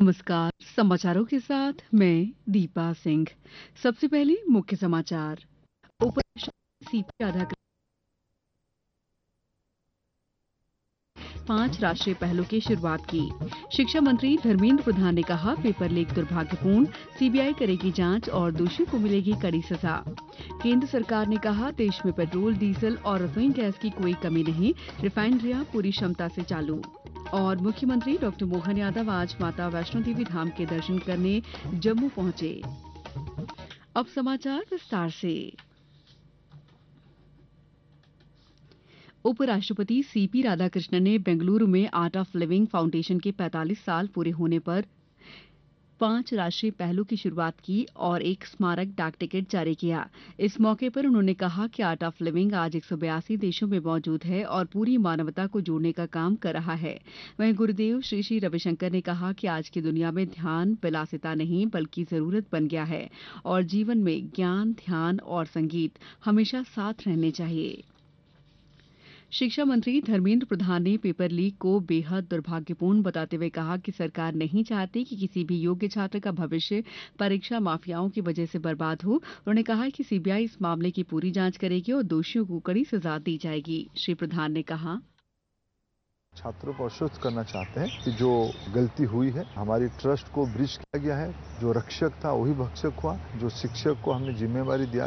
नमस्कार। समाचारों के साथ मैं दीपा सिंह। सबसे पहले मुख्य समाचार। उपराष्ट्रपति सीपी राधाकृष्णन 5 राष्ट्रीय पहलों की शुरुआत की। शिक्षा मंत्री धर्मेंद्र प्रधान ने कहा, पेपर लीक दुर्भाग्यपूर्ण, सीबीआई करेगी जांच और दोषियों को मिलेगी कड़ी सजा। केंद्र सरकार ने कहा, देश में पेट्रोल, डीजल और रसोई गैस की कोई कमी नहीं, रिफाइनरियां पूरी क्षमता से चालू। और मुख्यमंत्री डॉक्टर मोहन यादव आज माता वैष्णो देवी धाम के दर्शन करने जम्मू पहुंचे। अब समाचार विस्तार से। उपराष्ट्रपति सीपी राधाकृष्णन ने बेंगलुरु में आर्ट ऑफ लिविंग फाउंडेशन के 45 साल पूरे होने पर 5 राष्ट्रीय पहलों की शुरुआत की और एक स्मारक डाक टिकट जारी किया। इस मौके पर उन्होंने कहा कि आर्ट ऑफ लिविंग आज 182 देशों में मौजूद है और पूरी मानवता को जोड़ने का काम कर रहा है। वहीं गुरुदेव श्री श्री रविशंकर ने कहा कि आज की दुनिया में ध्यान विलासिता नहीं बल्कि जरूरत बन गया है और जीवन में ज्ञान, ध्यान और संगीत हमेशा साथ रहने चाहिए। शिक्षा मंत्री धर्मेंद्र प्रधान ने पेपर लीक को बेहद दुर्भाग्यपूर्ण बताते हुए कहा कि सरकार नहीं चाहती कि किसी भी योग्य छात्र का भविष्य परीक्षा माफियाओं की वजह से बर्बाद हो। उन्होंने कहा कि सीबीआई इस मामले की पूरी जांच करेगी और दोषियों को कड़ी सजा दी जाएगी। श्री प्रधान ने कहा, छात्रों को आश्वस्त करना चाहते हैं कि जो गलती हुई है, हमारी ट्रस्ट को ब्रीच किया गया है। जो रक्षक था वही भक्षक हुआ। जो शिक्षक को हमने जिम्मेवारी दिया